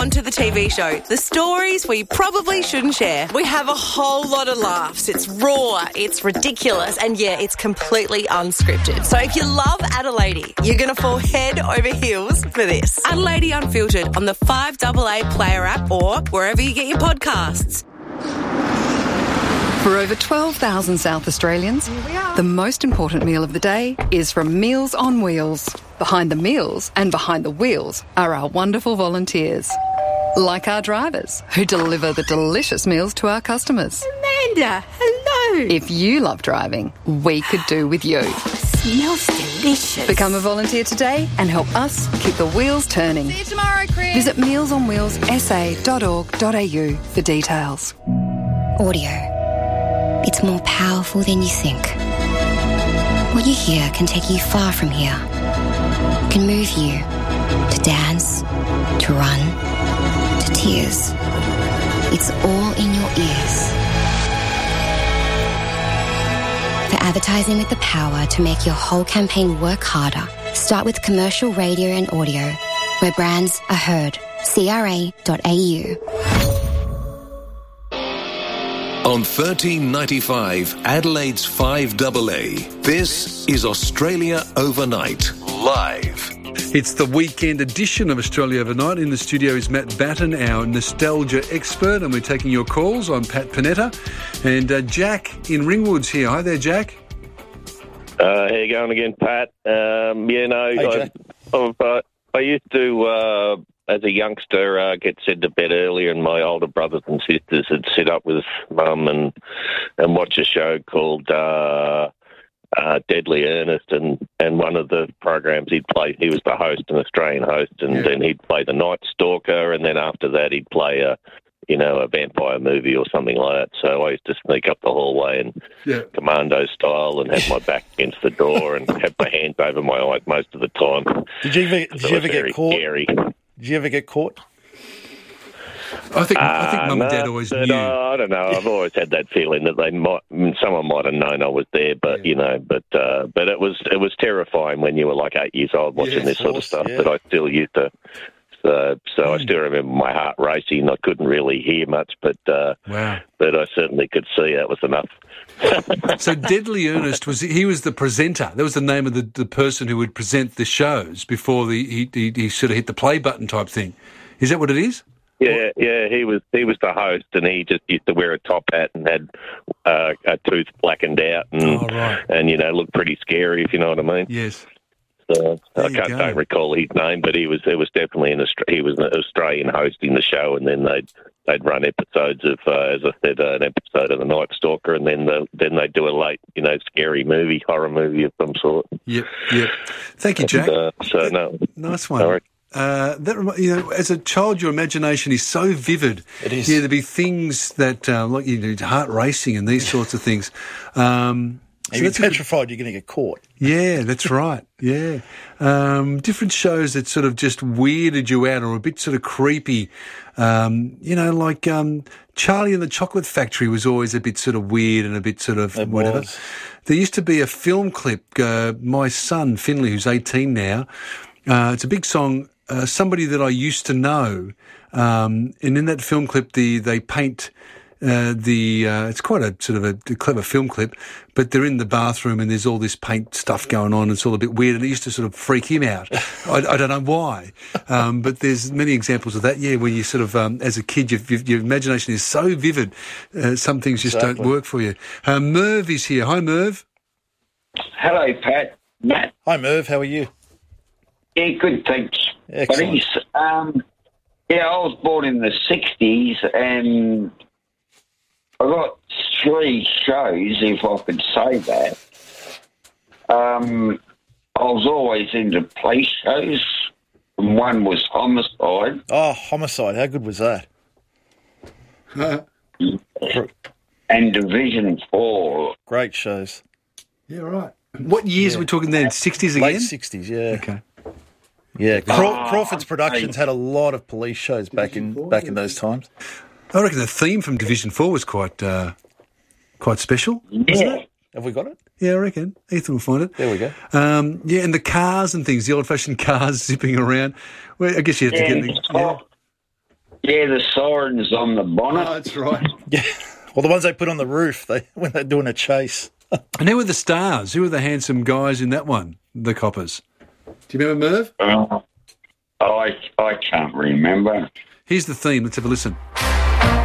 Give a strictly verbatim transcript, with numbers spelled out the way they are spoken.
onto the T V show. The stories we probably shouldn't share. We have a whole lot of laughs. It's raw, it's ridiculous, and yeah, it's completely unscripted. So if you love Adelaide, you're going to fall head over heels for this. Adelaide Unfiltered on the five A A Player app or wherever you get your podcasts. For over twelve thousand South Australians, the most important meal of the day is from Meals on Wheels. Behind the meals and behind the wheels are our wonderful volunteers. Like our drivers, who deliver the delicious meals to our customers. Amanda, hello. If you love driving, we could do with you. Smells delicious. Become a volunteer today and help us keep the wheels turning. See you tomorrow, Chris. Visit meals on wheels s a dot org dot a u for details. Audio. It's more powerful than you think. What you hear can take you far from here. Can move you to dance, to run, to tears. It's all in your ears. For advertising with the power to make your whole campaign work harder, start with commercial radio and audio, where brands are heard. c r a dot a u. On thirteen ninety-five, Adelaide's five A A, this is Australia Overnight, live. It's the weekend edition of Australia Overnight. In the studio is Matt Batten, our nostalgia expert, and we're taking your calls. I'm Pat Panetta. And uh, Jack in Ringwood's here. Hi there, Jack. Uh, how you going again, Pat? Um, yeah, no, Hey, I, I've, uh, I used to... Uh, As a youngster, uh, get sent to bed earlier, and my older brothers and sisters would sit up with mum and and watch a show called uh, uh, Deadly Ernest. And, and one of the programs he'd play, he was the host, an Australian host, and Yeah. then he'd play the Night Stalker, and then after that he'd play a, you know, a vampire movie or something like that. So I used to sneak up the hallway and Yeah. commando style and have my back against the door and have my hands over my eyes most of the time. Did you ever, did So you it ever was get very caught? Scary. Did you ever get caught? I think I think Uh, Mum and Dad no, always but, knew. uh, I don't know. I've always had that feeling that they might, I mean, someone might have known I was there, but Yeah. you know, but uh, but it was it was terrifying when you were like eight years old watching Yeah, this of sort of course, stuff. yeah. But I still used to. So, so Hmm. I still remember my heart racing. I couldn't really hear much, but uh, Wow. but I certainly could see that was enough. So Deadly Ernest, was he was the presenter. That was the name of the, the person who would present the shows before the he, he, he sort of hit the play button type thing. Is that what it is? Yeah, yeah, he was he was the host, and he just used to wear a top hat and had uh, a tooth blackened out, and Oh, right. and you know looked pretty scary, if you know what I mean. Yes. So There I you can't, go. don't recall his name, but he was it was definitely an Austra- he was an Australian hosting the show, and then they'd they'd run episodes of uh, as I said uh, an episode of the Night Stalker, and then the, then they'd do a late you know scary movie horror movie of some sort. Yep. Yep. Thank you, Jack. And, uh, so no, Nice one. Sorry. Uh, that remi- you know, as a child, your imagination is so vivid. It is. Yeah, there'd be things that uh, like you know, heart racing and these sorts of things. Um, so If you're that's a good- petrified, you're going to get caught. yeah, that's right. Yeah, um, different shows that sort of just weirded you out or a bit sort of creepy. Um, you know, like um, Charlie and the Chocolate Factory was always a bit sort of weird and a bit sort of It whatever. was. There used to be a film clip. Uh, my son Finley, who's eighteen now, uh, it's a big song. Uh, somebody that I used to know, um, and in that film clip, the they paint. Uh, the uh, it's quite a sort of a, a clever film clip, but they're in the bathroom and there's all this paint stuff going on. It's all a bit weird, and it used to sort of freak him out. I, I don't know why, um, but there's many examples of that. Yeah, where you sort of, um, as a kid, you've, you've, your imagination is so vivid, uh, some things just Exactly. don't work for you. Uh, Merv is here. Hi, Merv. Hello, Pat. Matt. Hi, Merv. How are you? Yeah, good, thanks. Excellent. Buddies. Um, yeah, I was born in the sixties, and I got three shows, if I could say that. Um, I was always into police shows, and one was Homicide. Oh, Homicide. How good was that? And Division Four. Great shows. Yeah, right. What years Yeah. are we talking then? sixties again? Late sixties, yeah. Okay. Yeah, Craw- Oh, Crawford's Productions hey. had a lot of police shows back in back in those times. I reckon the theme from Division Four was quite uh, quite special. Yeah. Have we got it? Yeah, I reckon. Ethan will find it. There we go. Um, yeah, and the cars and things, the old-fashioned cars zipping around. Well, I guess you have to Yeah, get and the... the top, Yeah, the sirens on the bonnet. Oh, that's right. Yeah. Well, the ones they put on the roof they when they're doing a chase. And who were the stars? Who were the handsome guys in that one, the Coppers? Do you remember, Merv? Uh, I I can't remember. Here's the theme. Let's have a listen.